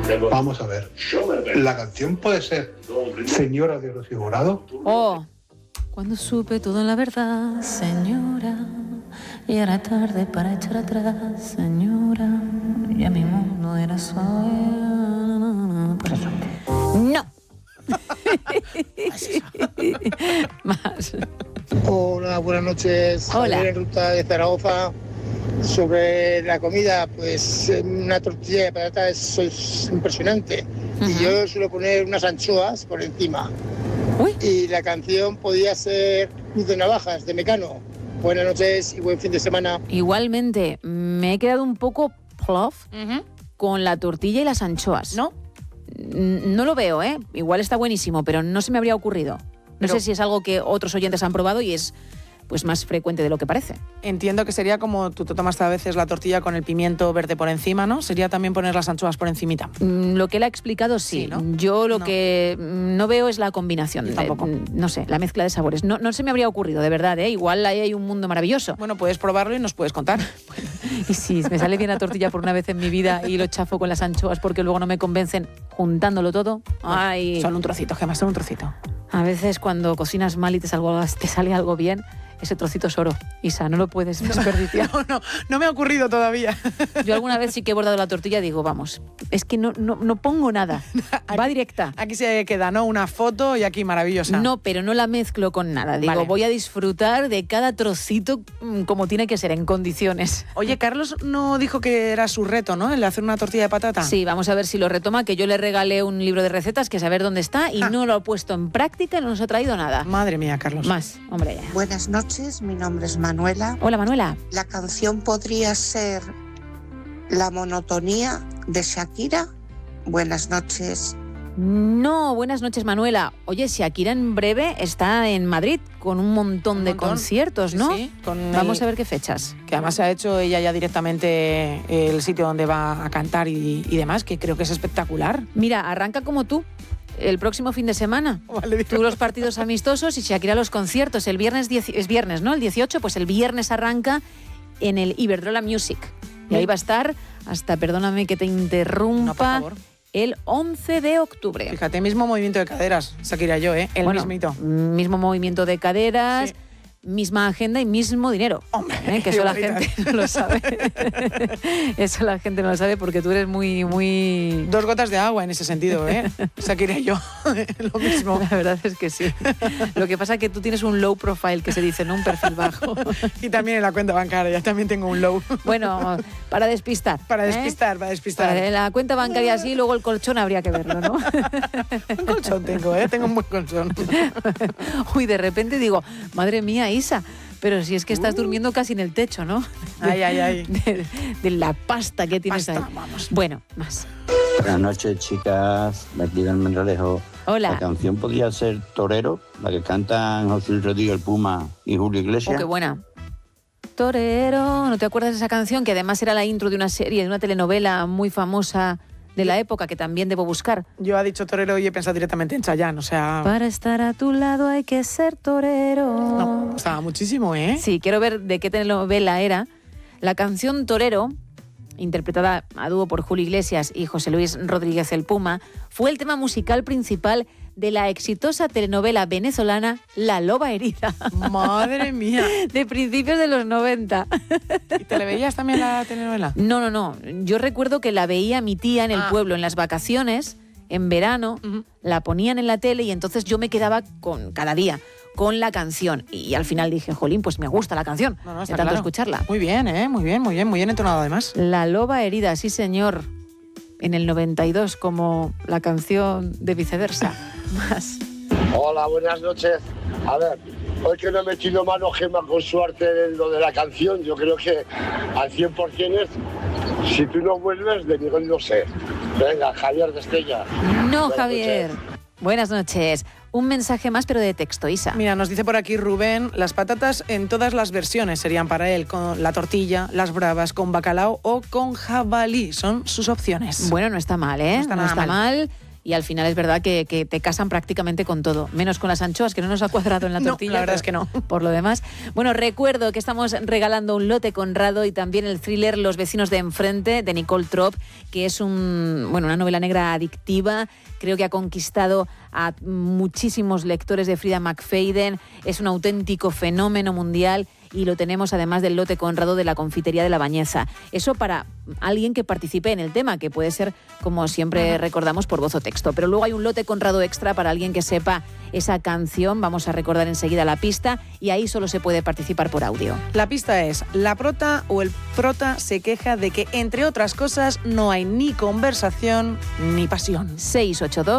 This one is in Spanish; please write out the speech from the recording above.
Vamos a ver. La canción puede ser Señora de Rocío Jurado. Oh, cuando supe toda la verdad, señora, y era tarde para echar atrás, señora, ya mi mundo era suave. Pues eso. No. Más. Hola, buenas noches. Hola. Javier, en ruta de Zaragoza. Sobre la comida, pues una tortilla de patata es impresionante. Y yo suelo poner unas anchoas por encima. Uy. Y la canción podía ser Cruz de Navajas, de Mecano. Buenas noches y buen fin de semana. Igualmente, me he quedado un poco plof con la tortilla y las anchoas. ¿No? No lo veo, ¿eh? Igual está buenísimo, pero no se me habría ocurrido. No sé si es algo que otros oyentes han probado y es pues más frecuente de lo que parece. Entiendo que sería como tú te tomas a veces la tortilla con el pimiento verde por encima, ¿no? Sería también poner las anchoas por encimita. Lo que él ha explicado, sí. ¿no? Yo lo que no veo es la combinación. Yo tampoco. No sé, la mezcla de sabores. No se me habría ocurrido, de verdad, ¿eh? Igual ahí hay un mundo maravilloso. Bueno, puedes probarlo y nos puedes contar. Y si me sale bien la tortilla por una vez en mi vida y lo chafo con las anchoas porque luego no me convencen juntándolo todo. Ay. Son un trocito, Gemma, son un trocito. A veces cuando cocinas mal y te sale algo bien, ese trocito es oro. Isa, no lo puedes desperdiciar. No me ha ocurrido todavía. Yo alguna vez sí que he bordado la tortilla y digo, vamos, es que no pongo nada. Va directa. Aquí se queda, ¿no? Una foto y aquí maravillosa. No, pero no la mezclo con nada. Digo, Vale. voy a disfrutar de cada trocito como tiene que ser, en condiciones. Oye, Carlos no dijo que era su reto, ¿no? El de hacer una tortilla de patata. Sí, vamos a ver si lo retoma, que yo le regalé un libro de recetas, que saber dónde está, y no lo ha puesto en práctica y no nos ha traído nada. Madre mía, Carlos. Más, hombre, ya. Buenas noches, mi nombre es Manuela. Hola, Manuela. La canción podría ser La monotonía de Shakira. Buenas noches. No, buenas noches, Manuela. Oye, Shakira en breve está en Madrid con un montón de conciertos, ¿no? Sí, Vamos a ver qué fechas. Que además se ha hecho ella ya directamente el sitio donde va a cantar y demás, que creo que es espectacular. Mira, arranca como tú. El próximo fin de semana. Vale, tú los partidos amistosos y Shakira los conciertos. El viernes, es viernes, ¿no? El 18, pues el viernes arranca en el Iberdrola Music. Y ahí va a estar hasta, perdóname que te interrumpa, No, por favor. el 11 de octubre. Fíjate, mismo movimiento de caderas, Shakira y yo, ¿eh? El mismito. Mismo movimiento de caderas, misma agenda y mismo dinero. Hombre, que eso la gente no lo sabe. Eso la gente no lo sabe porque tú eres muy... Dos gotas de agua en ese sentido, ¿eh? Shakira y yo, lo mismo. La verdad es que sí. Lo que pasa es que tú tienes un low profile, que se dice, ¿no? Un perfil bajo. Y también en la cuenta bancaria, también tengo un low. Bueno, para despistar. Para despistar. Para la cuenta bancaria sí, luego el colchón habría que verlo, ¿no? Un colchón tengo, ¿eh? Tengo un buen colchón. Uy, de repente digo, madre mía, Isa, pero si es que estás durmiendo casi en el techo, ¿no? Ay. De la pasta que tienes Pasta, ahí. vamos. Bueno, más. Buenas noches, chicas. De aquí del Menralejo. Hola. La canción podría ser Torero, la que cantan José Luis Rodríguez el Puma y Julio Iglesias. Oh, qué buena. Torero, ¿no te acuerdas de esa canción? Que además era la intro de una serie, de una telenovela muy famosa de la época, que también debo buscar. Yo ha dicho torero y he pensado directamente en Chayanne, o sea... Para estar a tu lado hay que ser torero. No, estaba muchísimo, ¿eh? Sí, quiero ver de qué telenovela era. La canción Torero, interpretada a dúo por Julio Iglesias y José Luis Rodríguez el Puma, fue el tema musical principal de la exitosa telenovela venezolana La Loba Herida. Madre mía. De principios de los 90. ¿Y te le veías también la telenovela? No. Yo recuerdo que la veía mi tía en el pueblo en las vacaciones, en verano, la ponían en la tele y entonces yo me quedaba cada día con la canción. Y al final dije, jolín, pues me gusta la canción, de tanto claro. escucharla. Muy bien, ¿eh? Muy bien entonado además. La Loba Herida, sí señor. En el 92, como la canción de Viceversa. Más. Hola, buenas noches. A ver, hoy que no he metido mano, Gemma, con suerte en lo de la canción, yo creo que al 100% es Si tú no vuelves, de Miguel no sé. Venga, Javier de Estella. No, Buenas Javier. noches. Buenas noches. Un mensaje más, pero de texto, Isa. Mira, nos dice por aquí Rubén, las patatas en todas las versiones serían para él, con la tortilla, las bravas, con bacalao o con jabalí. Son sus opciones. Bueno, no está mal, ¿eh? No está nada mal. y al final es verdad que te casan prácticamente con todo, menos con las anchoas, que no nos ha cuadrado en la tortilla. No, la verdad es que no. Por lo demás. Bueno, recuerdo que estamos regalando un lote Conrado y también el thriller Los vecinos de enfrente, de Nicole Trop, que es una novela negra adictiva. Creo que ha conquistado a muchísimos lectores de Frida McFadden. Es un auténtico fenómeno mundial y lo tenemos además del lote Conrado de la confitería de La Bañeza. Eso para alguien que participe en el tema, que puede ser, como siempre recordamos, por voz o texto. Pero luego hay un lote Conrado extra para alguien que sepa esa canción. Vamos a recordar enseguida la pista y ahí solo se puede participar por audio. La pista es: la prota o el prota se queja de que, entre otras cosas, no hay ni conversación ni pasión. 682